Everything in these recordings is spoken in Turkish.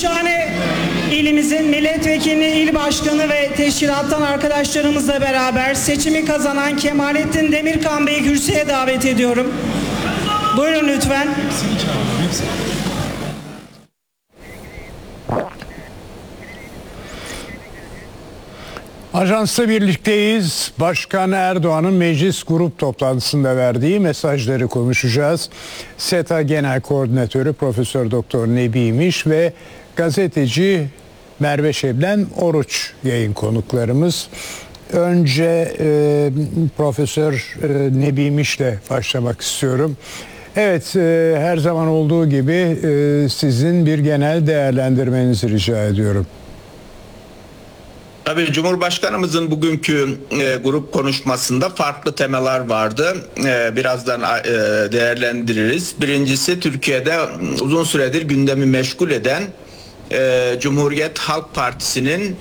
Gümüşhane ilimizin milletvekili, il başkanı ve teşkilattan arkadaşlarımızla beraber seçimi kazanan Kemalettin Demirkan Bey'i kürsüye davet ediyorum. Buyurun lütfen. Ajans'ta birlikteyiz. Başkan Erdoğan'ın meclis grup toplantısında verdiği mesajları konuşacağız. SETA Genel Koordinatörü Profesör Doktor Nebi İmiş ve gazeteci Merve Şebnem Oruç yayın konuklarımız. Önce Profesör Nebi İmiş'le başlamak istiyorum. Evet, her zaman olduğu gibi sizin bir genel değerlendirmenizi rica ediyorum. Tabii Cumhurbaşkanımızın bugünkü grup konuşmasında farklı temalar vardı. Birazdan değerlendiririz. Birincisi, Türkiye'de uzun süredir gündemi meşgul eden Cumhuriyet Halk Partisi'nin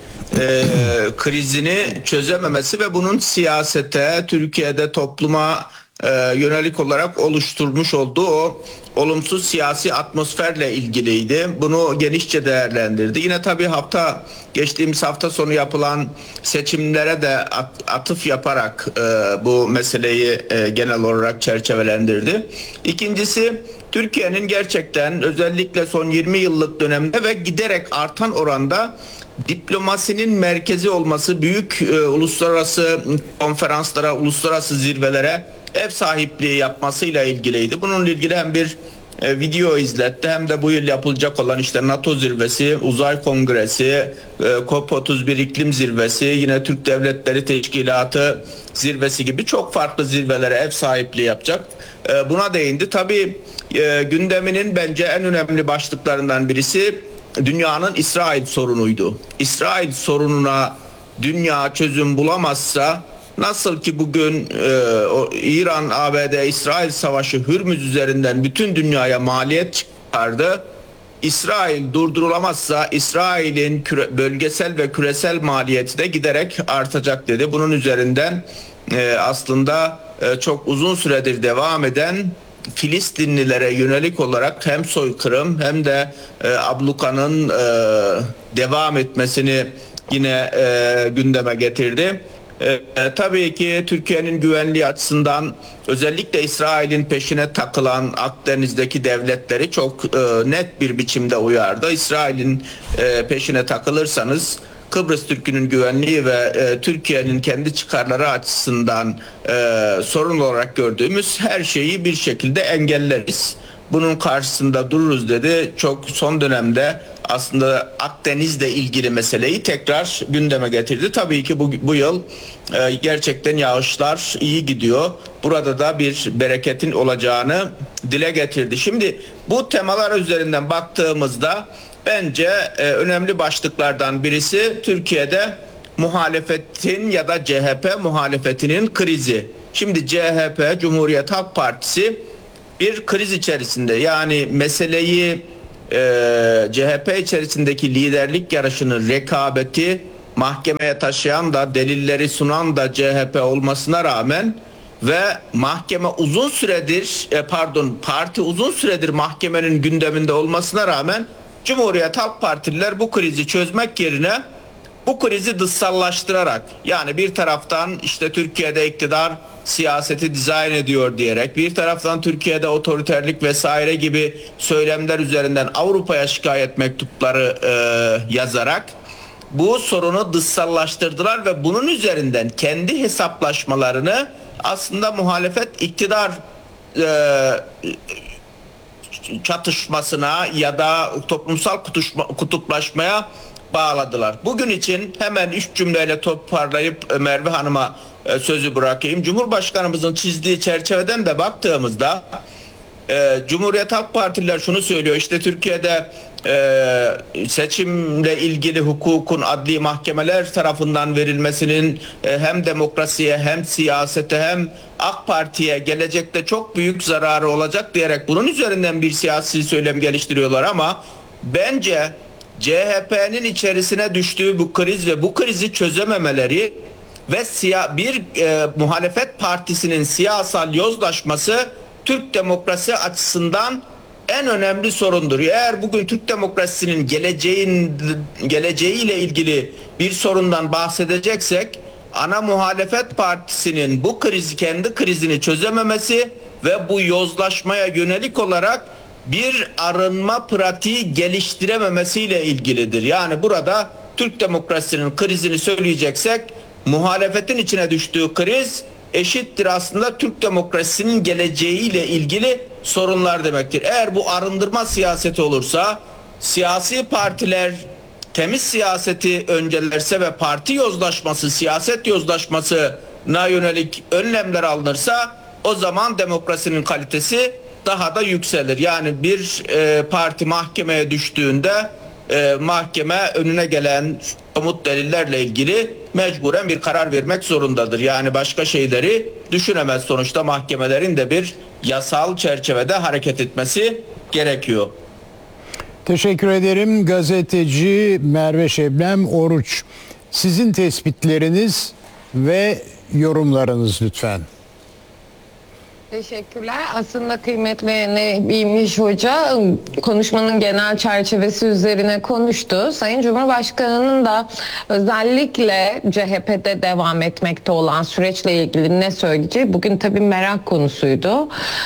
krizini çözememesi ve bunun siyasete, Türkiye'de topluma yönelik olarak oluşturmuş olduğu o olumsuz siyasi atmosferle ilgiliydi. Bunu genişçe değerlendirdi. Yine tabii geçtiğimiz hafta sonu yapılan seçimlere de atıf yaparak bu meseleyi genel olarak çerçevelendirdi. İkincisi, Türkiye'nin gerçekten özellikle son 20 yıllık dönemde ve giderek artan oranda diplomasinin merkezi olması, büyük uluslararası konferanslara, uluslararası zirvelere ev sahipliği yapmasıyla ilgiliydi. Bununla ilgili hem bir video izletti hem de bu yıl yapılacak olan işte NATO zirvesi, uzay kongresi, COP31 iklim zirvesi, yine Türk Devletleri Teşkilatı zirvesi gibi çok farklı zirvelere ev sahipliği yapacak. Buna değindi. Tabii gündeminin bence en önemli başlıklarından birisi dünyanın İsrail sorunuydu. İsrail sorununa dünya çözüm bulamazsa, nasıl ki bugün İran, ABD, İsrail savaşı Hürmüz üzerinden bütün dünyaya maliyet çıkardı. İsrail durdurulamazsa İsrail'in bölgesel ve küresel maliyeti de giderek artacak dedi. Bunun üzerinden aslında çok uzun süredir devam eden Filistinlilere yönelik olarak hem soykırım hem de ablukanın devam etmesini yine gündeme getirdi. Tabii ki Türkiye'nin güvenliği açısından özellikle İsrail'in peşine takılan Akdeniz'deki devletleri çok net bir biçimde uyardı. İsrail'in peşine takılırsanız Kıbrıs Türk'ünün güvenliği ve Türkiye'nin kendi çıkarları açısından sorun olarak gördüğümüz her şeyi bir şekilde engelleriz. Bunun karşısında dururuz dedi. Çok son dönemde aslında Akdeniz'le ilgili meseleyi tekrar gündeme getirdi. Tabii ki bu yıl gerçekten yağışlar iyi gidiyor. Burada da bir bereketin olacağını dile getirdi. Şimdi bu temalar üzerinden baktığımızda bence önemli başlıklardan birisi Türkiye'de muhalefetin ya da CHP muhalefetinin krizi. Şimdi CHP, Cumhuriyet Halk Partisi bir kriz içerisinde, yani meseleyi CHP içerisindeki liderlik yarışının rekabeti mahkemeye taşıyan da delilleri sunan da CHP olmasına rağmen ve mahkeme uzun süredir parti uzun süredir mahkemenin gündeminde olmasına rağmen Cumhuriyet Halk Partililer bu krizi çözmek yerine bu krizi dışsallaştırarak, yani bir taraftan işte Türkiye'de iktidar siyaseti dizayn ediyor diyerek, bir taraftan Türkiye'de otoriterlik vesaire gibi söylemler üzerinden Avrupa'ya şikayet mektupları yazarak bu sorunu dışsallaştırdılar ve bunun üzerinden kendi hesaplaşmalarını aslında muhalefet iktidar çatışmasına ya da toplumsal kutuplaşmaya bağladılar. Bugün için hemen 3 cümleyle toparlayıp Merve Hanım'a sözü bırakayım. Cumhurbaşkanımızın çizdiği çerçeveden de baktığımızda Cumhuriyet Halk Partililer şunu söylüyor: işte Türkiye'de seçimle ilgili hukukun adli mahkemeler tarafından verilmesinin hem demokrasiye hem siyasete hem AK Parti'ye gelecekte çok büyük zararı olacak diyerek bunun üzerinden bir siyasi söylem geliştiriyorlar, ama bence CHP'nin içerisine düştüğü bu kriz ve bu krizi çözememeleri ve bir muhalefet partisinin siyasal yozlaşması Türk demokrasi açısından en önemli sorundur. Eğer bugün Türk demokrasisinin geleceğiyle ilgili bir sorundan bahsedeceksek, ana muhalefet partisinin bu krizi, kendi krizini çözememesi ve bu yozlaşmaya yönelik olarak bir arınma pratiği geliştirememesiyle ilgilidir. Yani burada Türk demokrasisinin krizini söyleyeceksek, muhalefetin içine düştüğü kriz eşittir aslında Türk demokrasisinin geleceğiyle ilgili sorunlar demektir. Eğer bu arındırma siyaseti olursa, siyasi partiler temiz siyaseti öncelerse ve parti yozlaşması, siyaset yozlaşmasına yönelik önlemler alınırsa, o zaman demokrasinin kalitesi daha da yükselir. Yani bir parti mahkemeye düştüğünde mahkeme önüne gelen somut delillerle ilgili mecburen bir karar vermek zorundadır. Yani başka şeyleri düşünemez. Sonuçta mahkemelerin de bir yasal çerçevede hareket etmesi gerekiyor. Teşekkür ederim. Gazeteci Merve Şebnem Oruç. Sizin tespitleriniz ve yorumlarınız lütfen. Teşekkürler. Aslında kıymetli Nebimiş Hoca konuşmanın genel çerçevesi üzerine konuştu. Sayın Cumhurbaşkanı'nın da özellikle CHP'de devam etmekte olan süreçle ilgili ne söyleyeceği bugün tabii merak konusuydu.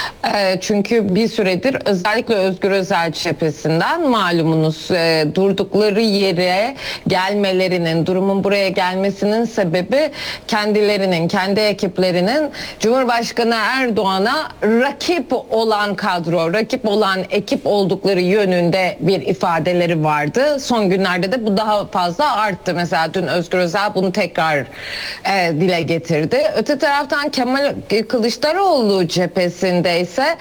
Çünkü bir süredir özellikle Özgür Özel cephesinden malumunuz durdukları yere gelmelerinin, durumun buraya gelmesinin sebebi kendilerinin, kendi ekiplerinin Cumhurbaşkanı Erdoğan'a rakip olan kadro, rakip olan ekip oldukları yönünde bir ifadeleri vardı. Son günlerde de bu daha fazla arttı. Mesela dün Özgür Özel bunu tekrar dile getirdi. Öte taraftan Kemal Kılıçdaroğlu cephesinde ise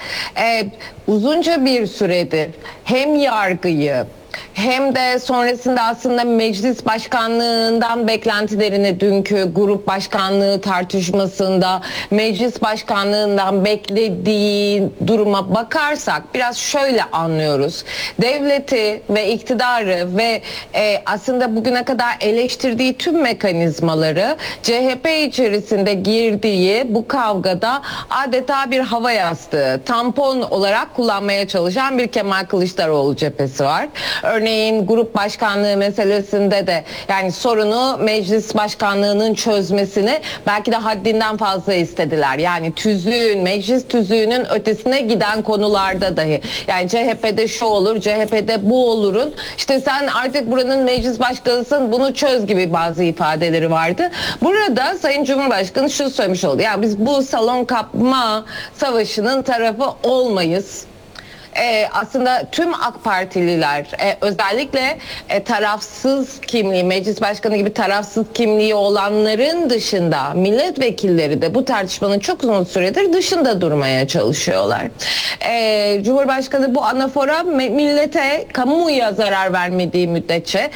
uzunca bir süredir hem yargıyı hem de sonrasında aslında meclis başkanlığından beklentilerini dünkü grup başkanlığı tartışmasında meclis başkanlığından beklediği duruma bakarsak biraz şöyle anlıyoruz. Devleti ve iktidarı ve aslında bugüne kadar eleştirdiği tüm mekanizmaları CHP içerisinde girdiği bu kavgada adeta bir hava yastığı, tampon olarak kullanmaya çalışan bir Kemal Kılıçdaroğlu cephesi var. Örneğin grup başkanlığı meselesinde de yani sorunu meclis başkanlığının çözmesini belki de haddinden fazla istediler. Yani tüzüğün, meclis tüzüğünün ötesine giden konularda dahi. Yani CHP'de şu olur, CHP'de bu olurun. İşte sen artık buranın meclis başkanısın, bunu çöz gibi bazı ifadeleri vardı. Burada Sayın Cumhurbaşkanı şunu söylemiş oldu. Ya biz bu salon kapma savaşının tarafı olmayız. Aslında tüm AK Partililer özellikle tarafsız kimliği, meclis başkanı gibi tarafsız kimliği olanların dışında milletvekilleri de bu tartışmanın çok uzun süredir dışında durmaya çalışıyorlar. Cumhurbaşkanı bu anafora millete, kamuoya zarar vermediği müddetçe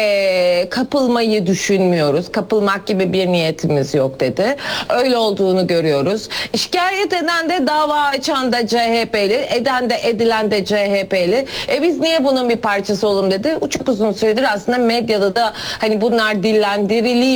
kapılmayı düşünmüyoruz. Kapılmak gibi bir niyetimiz yok dedi. Öyle olduğunu görüyoruz. Şikayet eden de dava açan da CHP'li, eden de edilen de CHP'li. Biz niye bunun bir parçası olalım dedi. Çok uzun süredir aslında medyada da hani bunlar dillendiriliyor.